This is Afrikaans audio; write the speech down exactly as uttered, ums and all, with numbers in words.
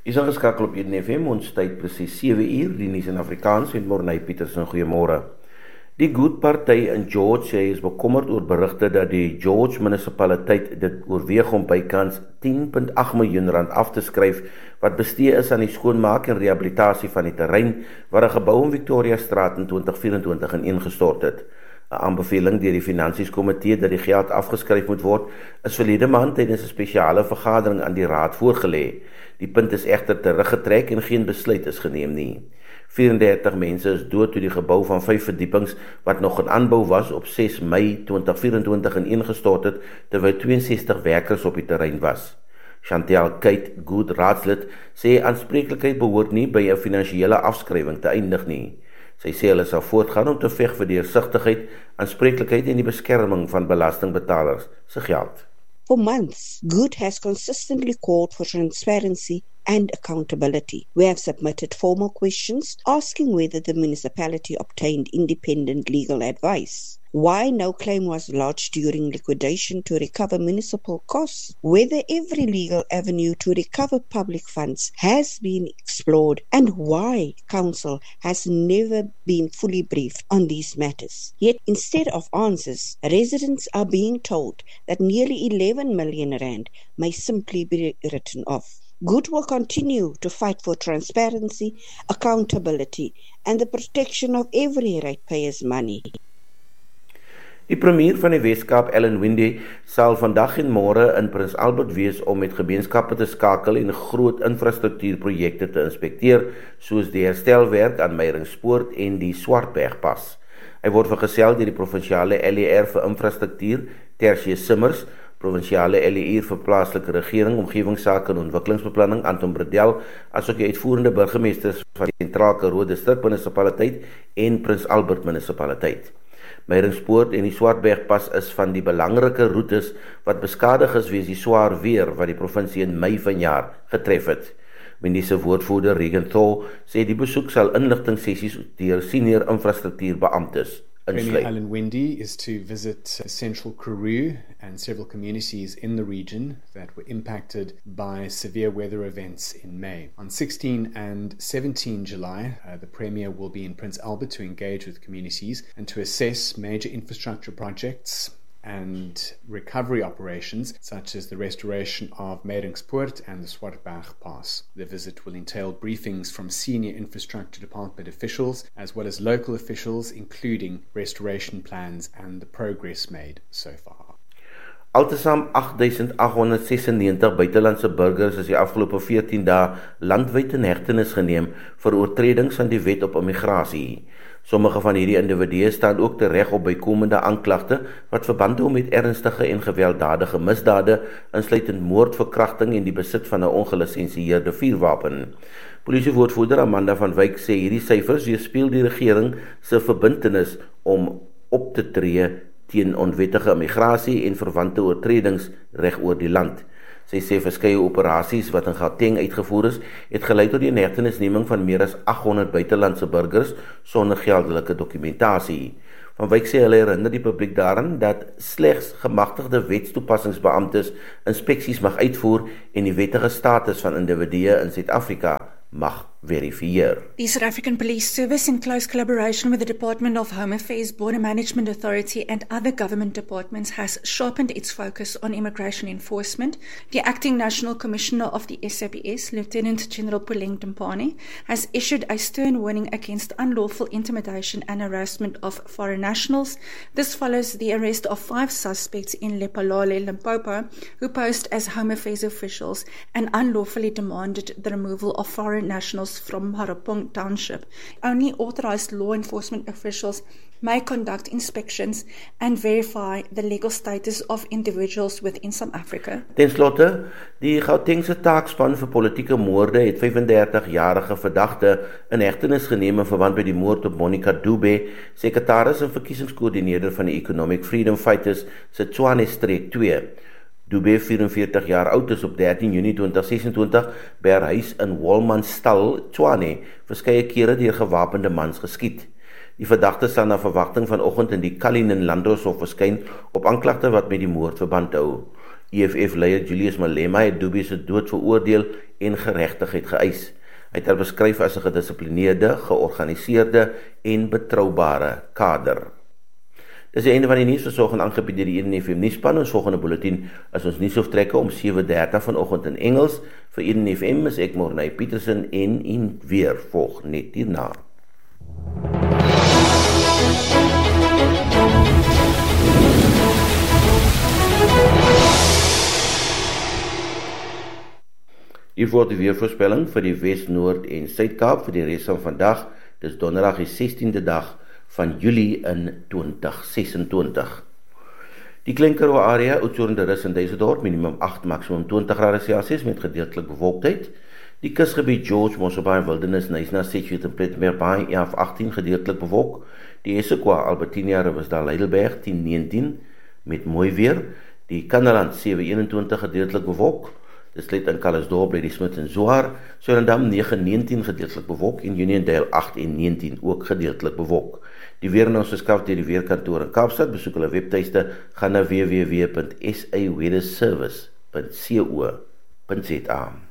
Is ingeskakel op Eden F M, ons tyd presies sewe uur, die nuus in Afrikaans met Morney Petersen, goeiemôre. Die Good Party in George sê is bekommerd oor berigte dat die George munisipaliteit dit oorweeg om bykans tien komma agt miljoen rand af te skryf wat bestee is aan die skoonmaak en rehabilitasie van die terrein waar 'n gebou in Victoria Straat in twintig vyf-en-twintig ineengestort het. 'n Aanbeveling deur die Finansies-komitee dat die geld afgeskryf moet word, is verlede maand tydens 'n spesiale vergadering aan die raad voorgelê. Die punt is egter teruggetrek en geen besluit is geneem nie. vyf-en-dertig mense is dood toe die gebou van vyf verdiepings wat nog in aanbou was op ses Mei twintig vyf-en-twintig ineengestort het, terwyl twee en sestig werkers op die terrein was. Chantel Kate Good raadslid sê aanspreeklikheid behoort nie by 'n finansiële afskrywing te eindig nie. Sy sê hulle sal voortgaan om te veg vir deursigtigheid, aanspreeklikheid en die beskerming van belastingbetalers se geld. For months, Good has consistently called for transparency and accountability. We have submitted formal questions asking whether the municipality obtained independent legal advice, why no claim was lodged during liquidation to recover municipal costs, whether every legal avenue to recover public funds has been explored, and why council has never been fully briefed on these matters. Yet, instead of answers, residents are being told that nearly eleven million rand may simply be written off. Good will continue to fight for transparency, accountability, and the protection of every ratepayer's money. Die premier van die Weskaap, Alan Winde, sal vandag en môre in Prins Albert wees om met gemeenskappe te skakel en groot infrastruktuurprojekte te inspekteer, soos die herstelwerk aan Meyringspoort en die Swartbergpas. Hy word vergesel deur die provinsiale L E R vir infrastruktuur, Tertius Simmers, provinsiale L E R vir plaaslike regering, omgewingsake en ontwikkelingsbeplanning, Anton Bredel, asook die uitvoerende burgemeesters van die Sentraal Karoo Distrik Munisipaliteit en Prins Albert Munisipaliteit. Meyringspoort en die Swartbergpas is van die belangrike roetes wat beskadig is weens die swaar weer wat die provinsie in Mei vanjaar getref het. Minister woordvoerder Regan Thor sê die besoek sal inligtingssessies deur senior infrastruktuurbeamptes insluit. Premier Alan Winde is to visit Central Karoo and several communities in the region that were impacted by severe weather events in May. On sixteen and seventeen July, uh, the Premier will be in Prince Albert to engage with communities and to assess major infrastructure projects and recovery operations such as the restoration of Meyringspoort and the Swartbergpas. The visit will entail briefings from senior infrastructure department officials as well as local officials, including restoration plans and the progress made so far. Altesaam agt duisend agt honderd sesennegentig buitelandse burgers is die afgelope veertien dae landwyd in hegtenis geneem vir oortredings aan die wet op immigrasie. Sommige van hierdie individue staan ook tereg op bykomende aanklagte wat verband hou met ernstige en gewelddadige misdade, insluitend moord, verkrachting en die besit van 'n ongelisensieerde vuurwapen. Polisiewoordvoerder Amanda van Wyk sê hierdie syfers weerspieël die regering se verbintenis om op te tree teen onwettige immigrasie en verwante oortredings reg oor die land. Sy sê verskeie operasies wat in Gauteng uitgevoer is, het gelei tot die inhegtenisneming van meer as agt honderd buitelandse burgers sonder geldelike dokumentasie. Van Wyk sê hulle herinner die publiek daaraan dat slegs gemagtigde wetstoepassingsbeamptes inspeksies mag uitvoer en die wettige status van individue in Suid-Afrika mag verifieer. The South African Police Service, in close collaboration with the Department of Home Affairs, Border Management Authority and other government departments, has sharpened its focus on immigration enforcement. The Acting National Commissioner of the S A P S, Lieutenant General Puleng Dempane, has issued a stern warning against unlawful intimidation and harassment of foreign nationals. This follows the arrest of five suspects in Lephalale, Limpopo, who posed as Home Affairs officials and unlawfully demanded the removal of foreign nationals from Harapong Township. Only authorized law enforcement officials may conduct inspections and verify the legal status of individuals within South Africa. Ten slotte, die Gautengse taakspan vir politieke moorde het vyf-en-dertig-jarige verdagte in hegtenis geneem in verband met die moord op Monica Dube, sekretaris en verkiesingskoördineerder van die Economic Freedom Fighters se Tshwane streek twee. Dube, vyf-en-veertig jaar oud, is op dertien Junie twintig sesentwintig by haar huis in Wolmanstal, Tshwane, verskeie kere deur gewapende mans geskiet. Die verdagte sal na verwagting vanoggend in die Cullinan Landroshof verskyn op aanklagte wat met die moord verband hou. E F F-leier Julius Malema het Dube se dood veroordeel en geregtigheid geëis. Hy het haar beskryf as 'n gedissiplineerde, georganiseerde en betroubare kader. Dis die einde van die nuus versorging aangebied deur die E N F M nuusspan. Ons volgende bulletin is ons nuusoftrekke om sewe dertig vanoggend in Engels. Vir E N F M is ek Morney Petersen en in weer volg net hierna. Hier word die weervoorspelling vir die Wes-, Noord- en Suid-Kaap vir die res van vandag. Dis donderdag die sestiende dag van Julie in twintig sesentwintig. Die Klein Karoo area, Oudtshoorn, De Rus en Duisendorp, minimum agt, maksimum twintig grade Celsius met gedeeltelik bewolktheid. Die kusgebied George, Mosselbaai, Wildernis, Knysna, Sedgwick en Plettenberg Bay, elf agttien gedeeltelik bewolk. Die Essequa, Albertina, Riversdal, Heidelberg, tien negentien met mooi weer. Die Kannaland, sewe eenentwintig gedeeltelik bewolk. Dit sluit in Calisdorp by die Smith en Zoar, Swellendam negen negentien gedeeltelik bewolk en Uniondale agt en negentien ook gedeeltelik bewolk. Die weer in ons verskaf deur die weerkantoor in Kaapstad. Besoek hulle webtuiste, gaan na w w w punt s a weather service punt co punt za.